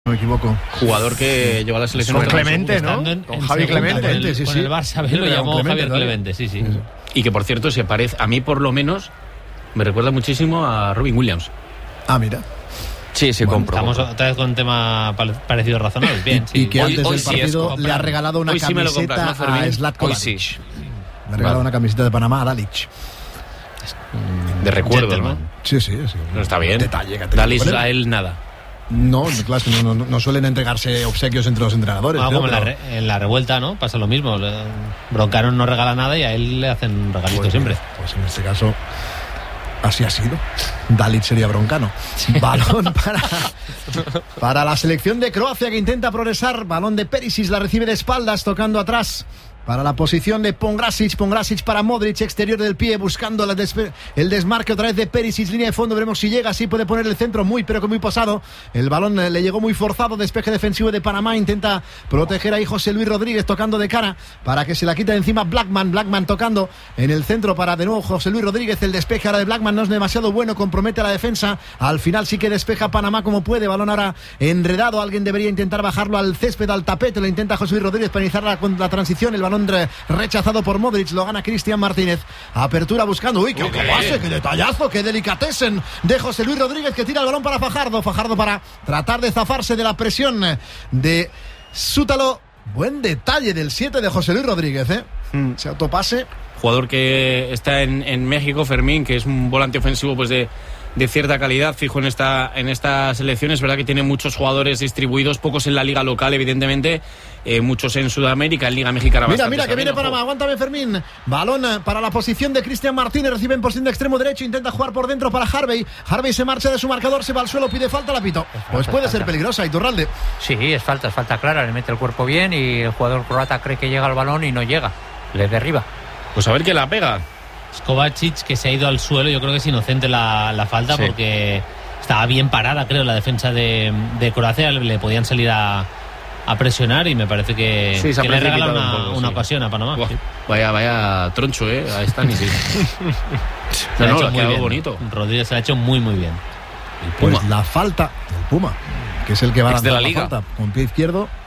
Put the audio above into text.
No me equivoco. Jugador que llegó a la selección con Clemente, ¿no? Con Javi Clemente, con el Barça B lo llamó Javier Clemente, sí. Y que por cierto se parece, a mí por lo menos, me recuerda muchísimo a Robin Williams. Ah, mira. Sí, compro. Estamos otra vez con un tema parecido razonable. Bien, y que antes hoy del partido le ha regalado una camiseta a Zlatko Dalic. Le ha regalado una camiseta de Panamá a Dalic. De recuerdo, ¿no? Sí. No está bien. Detalle. Dalic a él nada. No, claro, no suelen entregarse obsequios entre los entrenadores. Como en la revuelta, ¿no? Pasa lo mismo. Broncano no regala nada y a él le hacen un regalito siempre. Pues en este caso, así ha sido. Dalic sería Broncano. Balón para la selección de Croacia, que intenta progresar. Balón de Perisic, la recibe de espaldas, tocando atrás. Para la posición de Pongrasic para Modric, exterior del pie, buscando el desmarque otra vez de Perisic, línea de fondo, veremos si llega, sí puede poner el centro muy posado, el balón le llegó muy forzado, despeje defensivo de Panamá, intenta proteger ahí José Luis Rodríguez, tocando de cara, para que se la quite de encima Blackman tocando en el centro para de nuevo José Luis Rodríguez, el despeje ahora de Blackman no es demasiado bueno, compromete a la defensa, al final sí que despeja Panamá como puede, balón ahora enredado, alguien debería intentar bajarlo al césped, al tapete, lo intenta José Luis Rodríguez para iniciar la transición, el balón rechazado por Modric, lo gana Cristian Martínez, apertura buscando, qué pase, qué detallazo, qué delicatessen de José Luis Rodríguez, que tira el balón para Fajardo para tratar de zafarse de la presión de Sútalo, buen detalle del 7 de José Luis Rodríguez, ese autopase. Jugador que está en México, Fermín, que es un volante ofensivo pues de cierta calidad, fijo en esta selección. Es verdad que tiene muchos jugadores distribuidos, pocos en la liga local, evidentemente, muchos en Sudamérica, en Liga Mexicana. Mira que viene Panamá, aguántame Fermín, balón para la posición de Cristian Martínez, recibe en posición de extremo derecho, intenta jugar por dentro para Harvey se marcha de su marcador, se va al suelo, pide falta, la pito, pues puede ser peligrosa, Iturralde. Sí, es falta clara, le mete el cuerpo bien y el jugador croata cree que llega al balón y no llega, le derriba. Pues a ver qué la pega. Kovacic, que se ha ido al suelo, yo creo que es inocente la falta, sí. Porque estaba bien parada, creo, la defensa de Croacia, le podían salir a presionar y me parece que le regala una ocasión a Panamá. Sí. Vaya troncho, a Stanis. Lo ha quedado bien. Bonito. Rodríguez se la ha hecho muy bien. Pues la falta del Puma, que es el que va a de la lanzar la liga. falta con pie izquierdo.